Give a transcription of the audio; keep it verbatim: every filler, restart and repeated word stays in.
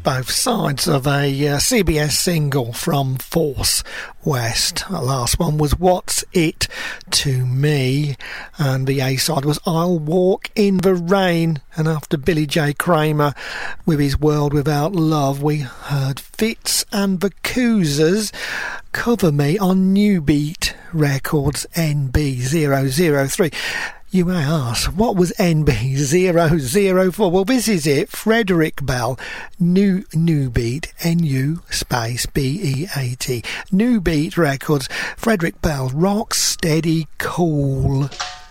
both sides of a uh, C B S single from Force West. The last one was What's It To Me, and the A-side was I'll Walk in the Rain. And after Billy J. Kramer with his World Without Love, we heard Fitz and the Coozers Cover Me on New Beat Records N B zero zero three. You may ask, what was N B zero zero four? Well, this is it. Frederick Bell, New New Beat, N U space B E A T. New Beat Records, Frederick Bell, Rock Steady Cool.